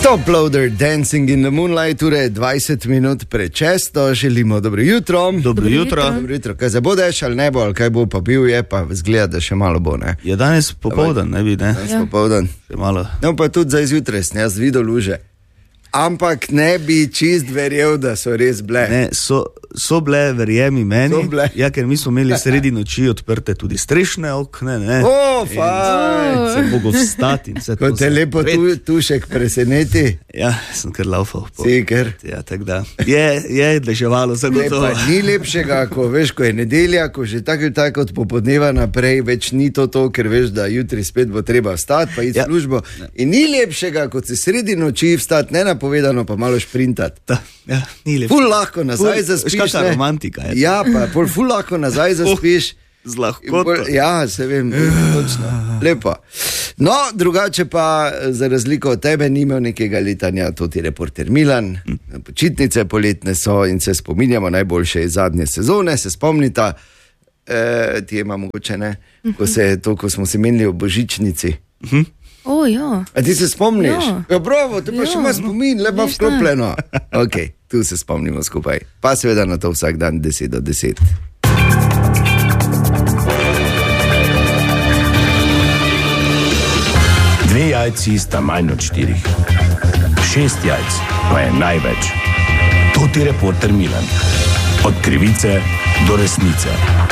Top Loader, Dancing in the Moonlight, torej 20 minut pred 6, želimo dobro jutro. Dobro jutro. Dobro jutro. Kaj se bo deš ali ne bo, ali kaj bo, pa bil je, pa zgleda, da še malo bo, ne? Je danes popoldan, ne bi, ne? Danes popoldan. Še malo. No, pa tudi za izjutraj sem jaz videl luže. Ampak ne bi čist verjel, da so res bile. Ne, so bile, verjemi meni. So bile. Ja, ker mi smo imeli sredi noči odprte tudi strešne okne, ne. Fajn. Sem mogel vstati in vse to. Ko te lepo tušek preseneti. Ja, sem kar laufal. Si, ker? Ja, tako da. Je deževalo, zagotovo. Ni lepšega, ko veš, ko je nedelja, ko že tako od popodneva naprej več ni to, ker veš, da jutri spet bo treba vstati, pa iti v službo. In ni lepšega, kot se sredi noči vstati, ne napovedano, pa malo šprintati. Ja, ni lepšega. Ful lahko nazaj zaspiš. Kakšna romantika je. Ja, pa ful lahko nazaj zaspiš. Z lahkoto. Ja, se vem, točno. Lepo. No, drugače pa, za razliko od tebe, ni imel nekega letanja, to ti reporter Milan. Počitnice poletne so in se spominjamo najboljše iz zadnje sezone, se spomnita, ti ima mogoče ne, ko smo se menili o božičnici. Ja. A ti se spomniš? Ja, bravo, te pa še ima spomin, lepo vklopljeno. Ok, tu se spomnimo skupaj. Pa seveda na to vsak dan 10 do 10. Dve jajci sta manj od 4. 6 jajc pa je največ. To ti reporter Milan. Od krivice do resnice.